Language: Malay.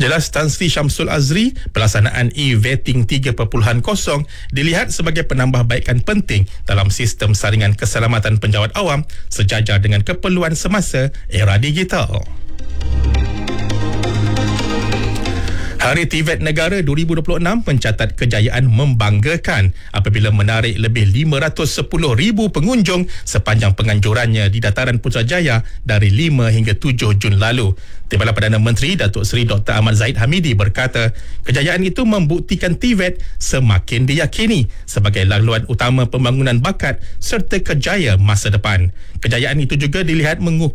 Jelas Tan Sri Syamsul Azri, pelaksanaan e-vetting 3.0 dilihat sebagai penambahbaikan penting dalam sistem saringan keselamatan penjawat awam sejajar dengan keperluan semasa era digital. Hari TVET Negara 2026 mencatat kejayaan membanggakan apabila menarik lebih 510,000 pengunjung sepanjang penganjurannya di Dataran Putrajaya dari 5 hingga 7 Jun lalu. Timbalan Perdana Menteri Datuk Seri Dr. Ahmad Zahid Hamidi berkata, kejayaan itu membuktikan TVET semakin diyakini sebagai laluan utama pembangunan bakat serta kerjaya masa depan. Kejayaan itu juga dilihat mengukuhkan